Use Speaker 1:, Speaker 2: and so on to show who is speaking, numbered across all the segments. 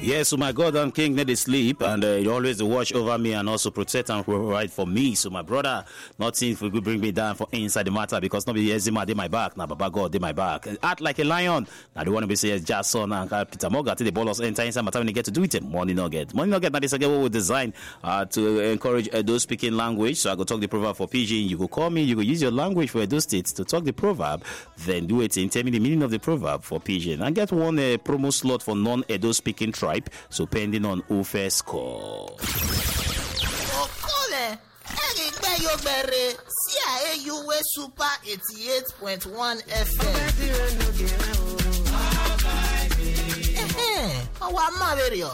Speaker 1: Yes, so my God and King need to sleep, and you always watch over me and also protect and provide for me. So my brother, nothing if you bring me down for inside the matter, because not be Ezima dey my back, now Baba God dey my back. Act like a lion. Now the one be say yes, Jason and Peter Morgan till the ball us enter inside matter when they get to do it. Money nugget. Money nugget, now this again we design to encourage those speaking language. So I go talk the proverb for Pidgin. You go call me, you go use your language for Edo State to talk the proverb, then do it and tell me the meaning of the proverb for Pidgin. And get one promo slot for non-Edo speaking tribe. So pending on who first score.
Speaker 2: Okole, Erigbe Yogbere, CIAUW Super 88.1 FM. Our Mario.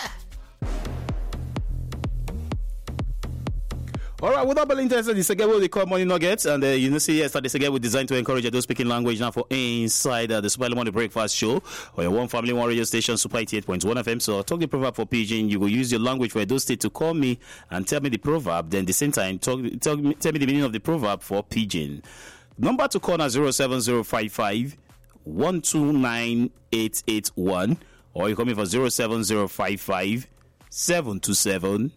Speaker 1: All right, without being interested, this again what they call Money Nuggets, and you know, see, yes, this again we designed to encourage those speaking language now for inside the Super Money Breakfast Show or your one family, one radio station, Super 88.1 FM. So talk the proverb for Pidgin. You will use your language for Edo State to call me and tell me the proverb. Then the same time, tell me the meaning of the proverb for Pidgin. Number to call now 07055 129 881, or you call me for 07055 727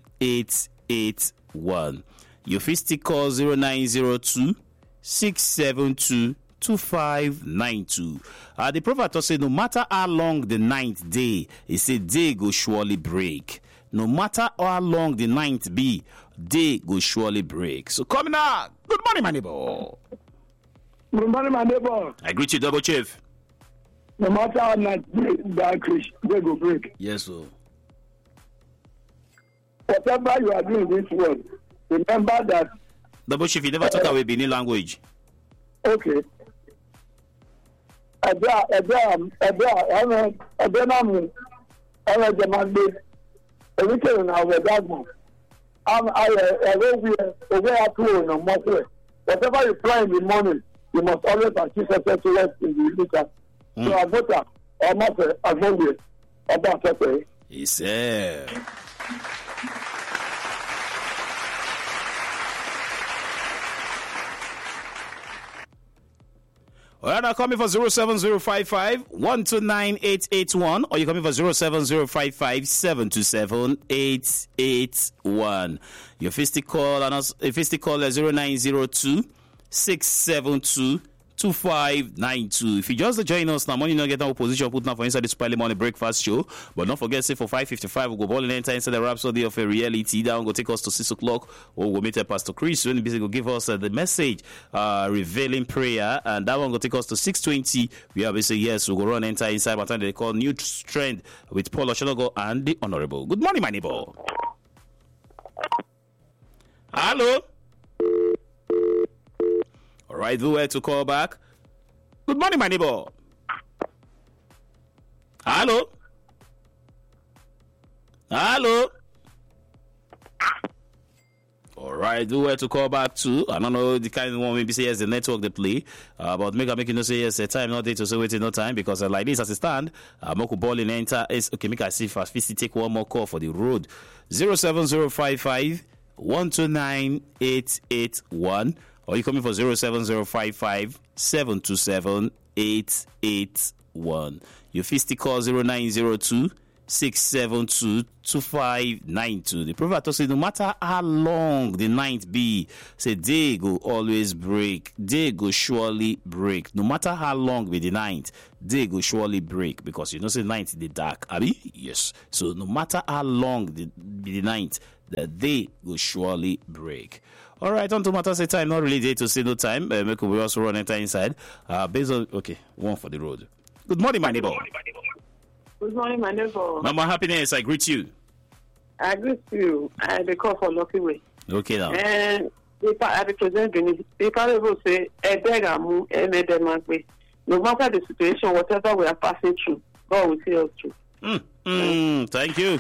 Speaker 1: 881. Your fistic call 0902 672 2592. The prophet said, no matter how long the ninth day, he said, day go surely break. No matter how long the ninth be, day go surely break. So coming out. Good morning, my neighbor.
Speaker 3: Good morning, my neighbor.
Speaker 1: I greet you, Double Chief.
Speaker 3: No matter how night day go break.
Speaker 1: Yes, sir.
Speaker 3: Whatever you are doing in this world, remember that.
Speaker 1: Double Chief, you never talk away Benin language.
Speaker 3: Okay. Whatever you plan in the morning, you must always achieve success to rest in the future. So I vote or matter as always about success.
Speaker 1: Yes, sir. All right, now call me for 07055 129 881, or you call me for 07055 727 881. Your fistic call and us, fistic call is 0902 672 2592. If you just join us now, money not get our position put now for inside the Super Money Breakfast Show. But don't forget, say for 5:55 we'll go ball and enter inside the Rhapsody of a Reality. That will go take us to 6 o'clock. Or we'll meet Pastor Chris when he'll give us the message, revealing prayer, and that one will take us to 6:20. We have say yes, we'll go run enter inside. By the time they call New Trend with Paul Oshologo and the Honorable. Good morning, my neighbor. Hello. All right, where to call back? Good morning, my neighbor. Hello? Hello? All right, where to call back to? I don't know the kind of one maybe say yes, the network they play. But make you know say yes, the time not there to say waiting no time, because like this as a stand, Moku ball in enter is okay. Make I see if I take one more call for the road. 07055 129 881. Or you coming for 07055 727 881. Your fisty call 0902 672 2592. The prophet said, no matter how long the night be, say day go always break. Day go surely break. No matter how long be the night, day go surely break. Because you know, say night the dark. Abi? Yes. So no matter how long be the night, the day will surely break. All right, on to matter say time, not really day to say no time. Make we also run enter inside. Based on okay, one for the road. Good morning, my neighbor.
Speaker 4: Good morning, my neighbor.
Speaker 1: Mama Happiness, I greet you.
Speaker 4: I greet you. I call for Lucky Way.
Speaker 1: Okay now.
Speaker 4: And if I represent Benin, if I will say, no matter the situation, whatever we are passing through, God will see us through.
Speaker 1: Thank you.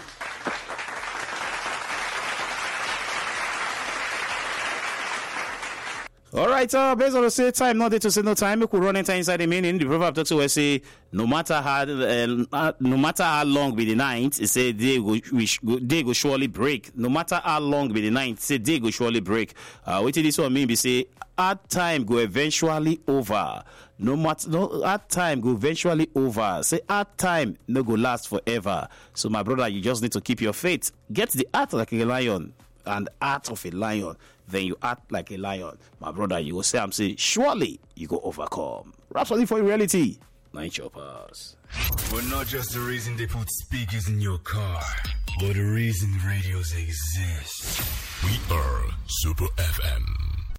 Speaker 1: All right, based on the same time, not there to say no time. We could run enter inside the meaning. The proverb talks about say, no matter how long be the night, it say day go surely break. No matter how long be the night, say day go surely break. What did this one mean? Be say, hard time go eventually over. no matter, no hard time go eventually over. Say hard time no go last forever. So my brother, you just need to keep your faith. Get the heart like a lion and heart of a lion. Then you act like a lion. My brother, you will say, I'm saying, surely you go overcome. Rhapsody for reality. Night Choppers.
Speaker 5: We're not just the reason they put speakers in your car, but the reason radios exist. We are Super FM.